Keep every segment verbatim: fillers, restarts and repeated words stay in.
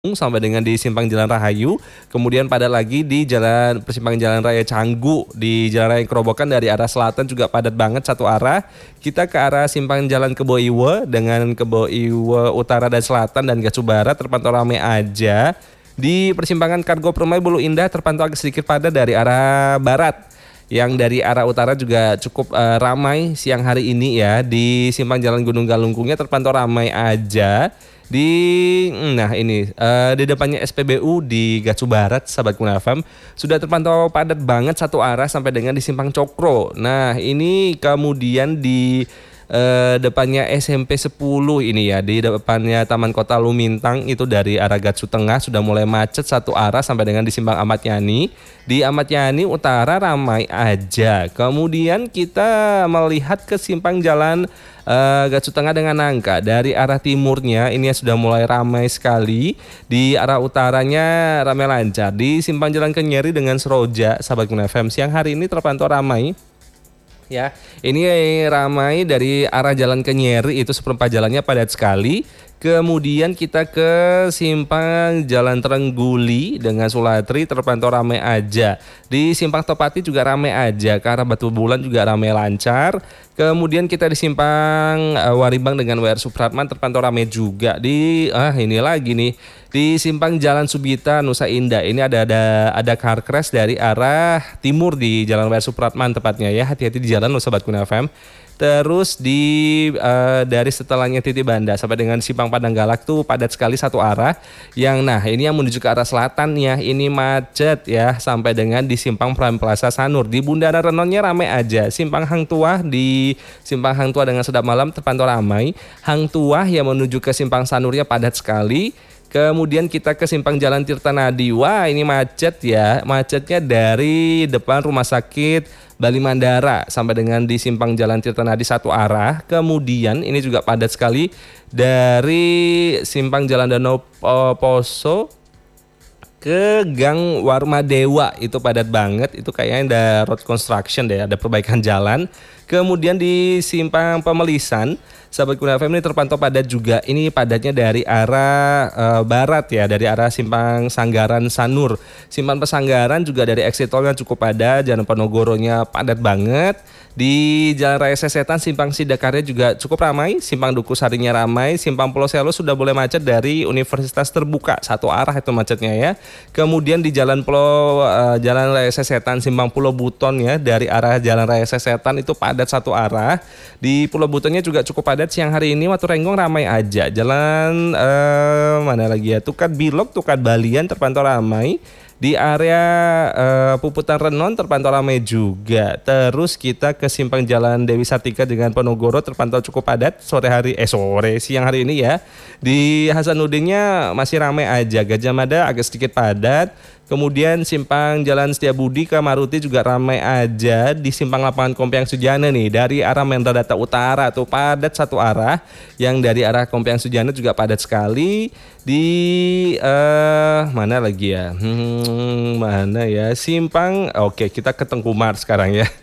Sampai dengan di Simpang Jalan Rahayu, kemudian padat lagi di jalan persimpangan Jalan Raya Canggu, di Jalan Raya Kerobokan dari arah selatan juga padat banget satu arah. Kita ke arah Simpang Jalan Kebo Iwe dengan Kebo Iwe Utara dan Selatan dan Gatsu Barat terpantau ramai aja. Di persimpangan Kargo Permai Bulu Indah terpantau agak sedikit padat dari arah barat. Yang dari arah utara juga cukup uh, ramai siang hari ini ya. Di Simpang Jalan Gunung Galungkungnya terpantau ramai aja. Di nah ini uh, di depannya S P B U di Gatsu Barat, sahabat Kuna F M, sudah terpantau padat banget satu arah sampai dengan di Simpang Cokro. Nah ini kemudian di uh, depannya S M P sepuluh ini ya, di depannya Taman Kota Lumintang itu dari arah Gatsu Tengah sudah mulai macet satu arah sampai dengan di Simpang Ahmad Yani. Di Ahmad Yani Utara ramai aja. Kemudian kita melihat ke Simpang Jalan Uh, Gatsu Tengah dengan Nangka dari arah timurnya ini sudah mulai ramai sekali. Di arah utaranya ramai lancar. Di Simpang Jalan Kenyeri dengan Seroja, sahabat Kuna F M, siang hari ini terpantau ramai. Ya, ini ramai dari arah Jalan Kenyeri itu seperempat jalannya padat sekali. Kemudian kita ke Simpang Jalan Trengguli dengan Sulatri terpantau ramai aja. Di Simpang Topati juga ramai aja, ke arah Batu Bulan juga ramai lancar. Kemudian kita di Simpang uh, Waribang dengan W R Supratman terpantau ramai juga. Di ah ini lagi nih, di Simpang Jalan Subita Nusa Indah ini ada ada ada car crash dari arah timur di Jalan W R Supratman tepatnya ya. Hati-hati di jalan loh sahabat Kuna F M. Terus di uh, dari setelahnya Titi Banda sampai dengan Simpang Padang Galak tuh padat sekali satu arah. Yang nah ini yang menuju ke arah selatan ya, ini macet ya sampai dengan di Simpang Prime Plaza Sanur. Di Bundaran Renonnya ramai aja. Simpang Hang Tuah di Simpang Hang Tuah dengan Sedap Malam terpantau ramai. Hang Tuah yang menuju ke Simpang Sanurnya padat sekali. Kemudian kita ke Simpang Jalan Tirta Nadi. Wah ini macet ya, macetnya dari depan Rumah Sakit Bali Mandara sampai dengan di Simpang Jalan Tirta Nadi satu arah. Kemudian ini juga padat sekali dari Simpang Jalan Danau Poso ke Gang Warma Dewa, itu padat banget. Itu kayaknya ada road construction deh, ada perbaikan jalan. Kemudian di Simpang Pemelisan, sahabat Kuna F M, ini terpantau padat juga. Ini padatnya dari arah uh, barat ya, dari arah Simpang Sanggaran Sanur. Simpang Pesanggaran juga dari exit tolnya cukup padat, Jalan Ponorogonya padat banget. Di Jalan Raya Sesetan Simpang Sidakarya juga cukup ramai. Simpang Duku Sarinya ramai. Simpang Pulau Selo sudah boleh macet dari Universitas Terbuka, satu arah itu macetnya ya. Kemudian di Jalan Pulau uh, Jalan Raya Sesetan Simpang Pulau Buton ya, dari arah Jalan Raya Sesetan itu padat satu arah. Di Pulau Butonnya juga cukup padat siang hari ini. Watu Renggong ramai aja. Jalan uh, mana lagi ya, Tukat Bilok, Tukat Balian terpantau ramai. Di area uh, Puputan Renon terpantau ramai juga. Terus kita ke Simpang Jalan Dewi Sartika dengan Ponorogo terpantau cukup padat sore hari eh sore siang hari ini ya. Di Hasanuddinnya masih ramai aja. Gajah Mada agak sedikit padat. Kemudian Simpang Jalan Setiabudi ke Maruti juga ramai aja. Di Simpang Lapangan Kompiang Sujana nih, dari arah Mendradata Utara tuh padat satu arah. Yang dari arah Kompiang Sujana juga padat sekali. Di uh, mana lagi ya? Hmm, mana ya? Simpang. Oke, kita ke Tengkumar sekarang ya.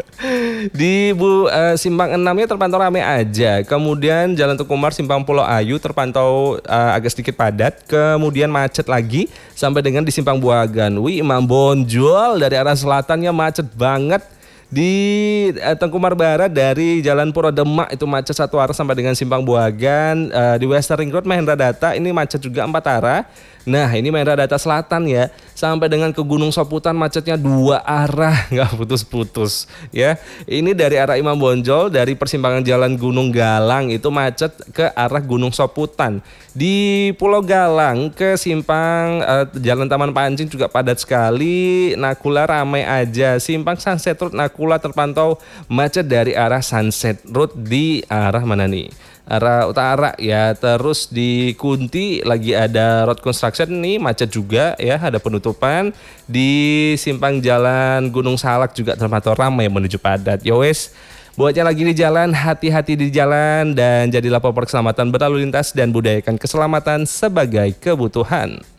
Di Bu uh, Simpang enamnya terpantau ramai aja. Kemudian Jalan Tengkumar Simpang Pulau Ayu terpantau uh, agak sedikit padat. Kemudian macet lagi sampai dengan di Simpang Buagan. Wih, Imam Bonjol dari arah selatannya macet banget. Di uh, Tengkumar Barat dari Jalan Pura Demak itu macet satu arah sampai dengan Simpang Buagan. Uh, di Western Ring Road Mahendra Data ini macet juga empat arah. Nah ini Mahendra Data Selatan ya, sampai dengan ke Gunung Soputan macetnya dua arah, nggak putus-putus ya. Ini dari arah Imam Bonjol, dari persimpangan Jalan Gunung Galang itu macet ke arah Gunung Soputan. Di Pulau Galang ke Simpang uh, Jalan Taman Pancing juga padat sekali. Nakula ramai aja. Simpang Sunset Road Nakula terpantau macet dari arah Sunset Road di arah mana nih? Arah utara ya. Terus di Kunti lagi ada road construction nih, macet juga ya, ada penutupan. Di Simpang Jalan Gunung Salak juga terpantau ramai menuju padat. Yowes, buatnya lagi di jalan, hati-hati di jalan dan jadilah pelopor keselamatan berlalu lintas dan budayakan keselamatan sebagai kebutuhan.